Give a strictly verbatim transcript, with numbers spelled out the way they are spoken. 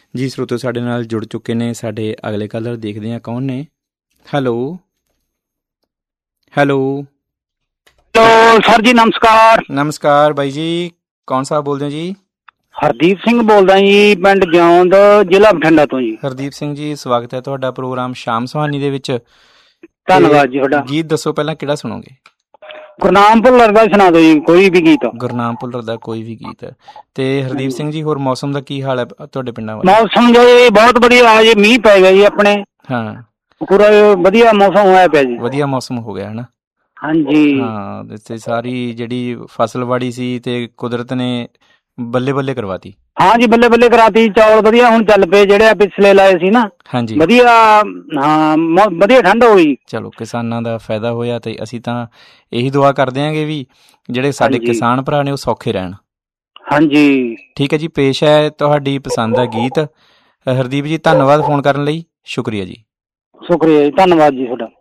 ਜੀ ਸਰੋਤੋ ਸਾਡੇ ਨਾਲ ਜੁੜ ਚੁੱਕੇ ਨੇ। ਸਾਡੇ ਅਗਲੇ ਕਾਲਰ ਦੇਖਦੇ ਹਾਂ ਕੌਣ ਨੇ। ਹੈਲੋ ਹੈਲੋ ਹੈਲੋ ਸਰ ਜੀ, ਨਮਸਕਾਰ। ਨਮਸਕਾਰ ਬਾਈ ਜੀ, ਕੌਣ ਸਾਹਿਬ ਬੋਲਦੇ ਹੋ ਜੀ? ਹਰਦੀਪ ਸਿੰਘ ਬੋਲਦਾ ਜੀ, ਪਿੰਡ ਜਿਉਂਦ, ਜ਼ਿਲ੍ਹਾ ਬਠਿੰਡਾ ਤੋਂ ਜੀ। ਹਰਦੀਪ ਸਿੰਘ ਜੀ, ਸਵਾਗਤ ਹੈ ਤੁਹਾਡਾ ਪ੍ਰੋਗਰਾਮ ਸ਼ਾਮ ਸੁਹਾਨੀ ਦੇ ਵਿੱਚ। ਧੰਨਵਾਦ ਜੀ ਤੁਹਾਡਾ। ਗੀਤ ਦੱਸੋ ਪਹਿਲਾਂ, ਕਿਹੜਾ ਸੁਣੋਗੇ? ਗੁਰਨਾਮ ਭੁੱਲਰ ਦਾ ਸੁਣਾ ਦਿਓ ਜੀ, ਕੋਈ ਵੀ ਗੀਤ। ਗੁਰਨਾਮ ਭੁੱਲਰ ਦਾ ਕੋਈ ਵੀ ਗੀਤ। ਤੇ ਹਰਦੀਪ ਸਿੰਘ ਜੀ, ਹੋਰ ਮੌਸਮ ਦਾ ਕੀ ਹਾਲ ਹੈ ਤੁਹਾਡੇ ਪਿੰਡਾਂ ਵੱਲ? ਮੌਸਮ ਜੀ ਬਹੁਤ ਵਧੀਆ, ਜੀ ਮੀਂਹ ਪੈ ਗਿਆ ਜੀ ਆਪਣੇ। ਹਾਂ, ਪੂਰਾ ਵਧੀਆ ਮੌਸਮ ਹੋਇਆ ਪਿਆ ਜੀ। ਵਧੀਆ ਮੌਸਮ ਹੋ ਗਿਆ ਹੈ ਨਾ। ਹਾਂਜੀ ਹਾਂ, ਤੇ ਸਾਰੀ ਜਿਹੜੀ ਫਸਲਵਾੜੀ ਸੀ ਤੇ ਕੁਦਰਤ ਨੇ ਬੱਲੇ ਬੱਲੇ ਕਰਵਾਤੀ। ਹਾਂ ਜੀ, ਬੱਲੇ ਬੱਲੇ ਕਰਾਤੀ। ਚੌਲ ਵਧੀਆ ਹੁਣ ਚੱਲ ਪਏ, ਜਿਹੜੇ ਪਿਛਲੇ ਲਾਏ ਸੀ ਨਾ। ਹਾਂਜੀ, ਵਧੀਆ। ਹਾਂ, ਵਧੀਆ ਠੰਡ ਹੋਈ। ਚਲੋ, ਕਿਸਾਨਾਂ ਦਾ ਫਾਇਦਾ ਹੋਇਆ। ਤੇ ਅਸੀਂ ਤਾਂ ਇਹੀ ਦੁਆ ਕਰਦੇ ਆਂਗੇ ਵੀ ਜਿਹੜੇ ਸਾਡੇ ਕਿਸਾਨ ਭਰਾ ਨੇ ਉਹ ਸੌਖੇ ਰਹਿਣ। ਹਾਂਜੀ, ਠੀਕ ਹੈ ਜੀ। ਪੇਸ਼ ਹੈ ਤੁਹਾਡੀ ਪਸੰਦ ਦਾ ਗੀਤ। ਹਰਦੀਪ ਜੀ, ਧੰਨਵਾਦ ਫੋਨ ਕਰਨ ਲਈ। ਸ਼ੁਕਰੀਆ ਜੀ। ਸ਼ੁਕਰੀਆ ਜੀ, ਧੰਨਵਾਦ ਜੀ ਤੁਹਾਡਾ।